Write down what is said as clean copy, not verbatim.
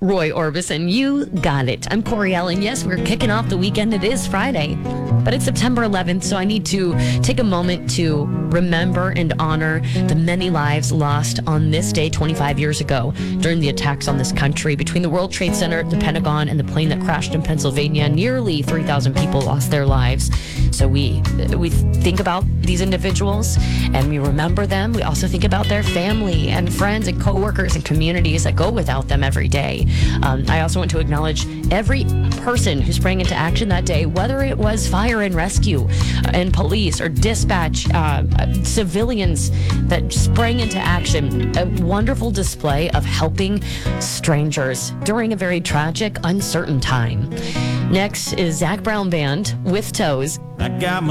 Roy Orbison. You got it. I'm Corey Allen. Yes, we're kicking off the weekend. It is Friday, but it's September 11th, so I need to take a moment to remember and honor the many lives lost on this day 25 years ago during the attacks on this country. Between the World Trade Center, the Pentagon, and the plane that crashed in Pennsylvania, nearly 3,000 people lost their lives. So we think about these individuals and we remember them. We also think about their family and friends and coworkers and communities that go without them every day. I also want to acknowledge every person who sprang into action that day, whether it was fire and rescue and police or dispatch, civilians that sprang into action. A wonderful display of helping strangers during a very tragic, uncertain time. Next is Zac Brown Band with Toes. I got my